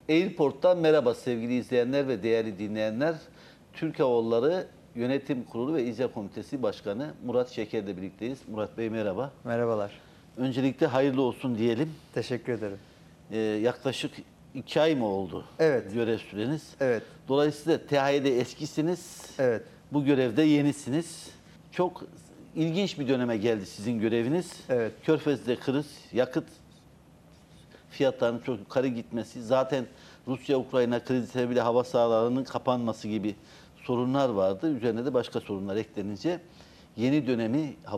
Airport'tan merhaba sevgili izleyenler ve değerli dinleyenler. Türk Hava Yolları Yönetim Kurulu ve İcra Komitesi Başkanı Murat Şeker'le birlikteyiz. Murat Bey merhaba. Merhabalar. Öncelikle hayırlı olsun diyelim. Teşekkür ederim. Yaklaşık 2 ay mı oldu Evet. görev süreniz? Evet. Dolayısıyla THY'de eskisiniz, Evet. bu görevde yenisiniz. Çok ilginç bir döneme geldi sizin göreviniz. Evet. Körfez'de kriz, yakıt fiyatlarının çok yukarı gitmesi, zaten Rusya-Ukrayna krizi sebebiyle hava sahalarının kapanması gibi sorunlar vardı. Üzerine de başka sorunlar eklenince yeni dönemi